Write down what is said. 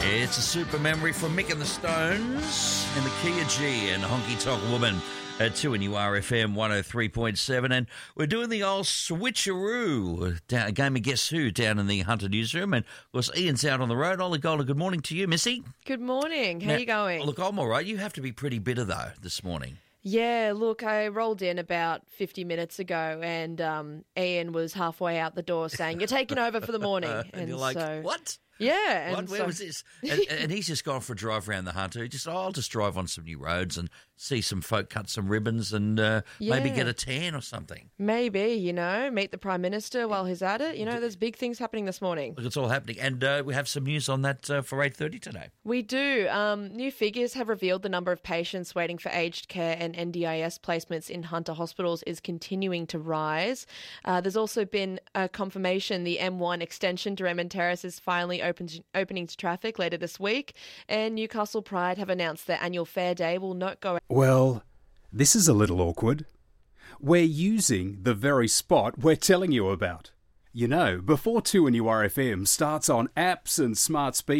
It's a super memory from Mick and the Stones and the Kia G and Honky Tonk Woman at 2 and URFM 103.7. And we're doing the old switcheroo, a game of Guess Who down in the Hunter newsroom. And of course, Ian's out on the road. Ollie Golder, good morning to you, Missy. Good morning. How are you going? Look, I'm all right. You have to be pretty bitter, though, this morning. Yeah, look, I rolled in about 50 minutes ago and Ian was halfway out the door saying, "You're taking over for the morning." And you're like, what? Yeah. What? Where was this? And he's just gone for a drive around the Hunter. I'll just drive on some new roads and see some folk cut some ribbons and maybe get a tan or something. Maybe, meet the Prime Minister while he's at it. There's big things happening this morning. Look, it's all happening. And we have some news on that for 8:30 today. We do. New figures have revealed the number of patients waiting for aged care and NDIS placements in Hunter hospitals is continuing to rise. There's also been a confirmation the M1 extension to Raymond Terrace is finally opening to traffic later this week. And Newcastle Pride have announced their annual fair day will not go... Well, this is a little awkward. We're using the very spot we're telling you about. Before 2 and URFM starts on apps and smart speakers,